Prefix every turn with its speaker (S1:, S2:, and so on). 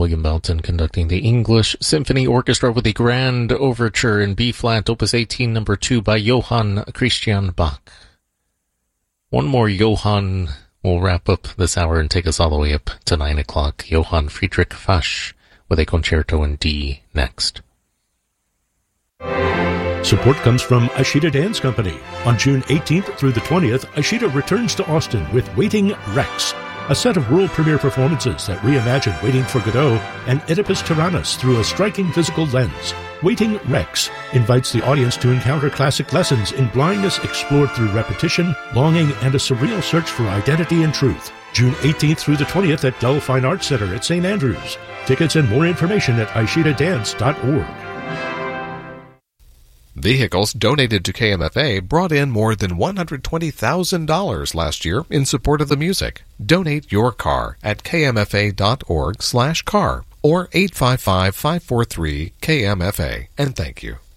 S1: William Belton conducting the English Symphony Orchestra with the Grand Overture in B-flat, Opus 18, number 2 by Johann Christian Bach. One more Johann will wrap up this hour and take us all the way up to 9 o'clock. Johann Friedrich Fasch with a concerto in D next.
S2: Support comes from Ishida Dance Company. On June 18th through the 20th, Ishida returns to Austin with Waiting Rex, a set of world premiere performances that reimagine Waiting for Godot and Oedipus Tyrannus through a striking physical lens. Waiting Rex invites the audience to encounter classic lessons in blindness explored through repetition, longing, and a surreal search for identity and truth. June 18th through the 20th at Dell Fine Arts Center at St. Andrews. Tickets and more information at ishidadance.org.
S3: Vehicles donated to KMFA brought in more than $120,000 last year in support of the music. Donate your car at kmfa.org/car or 855-543-KMFA. And thank you.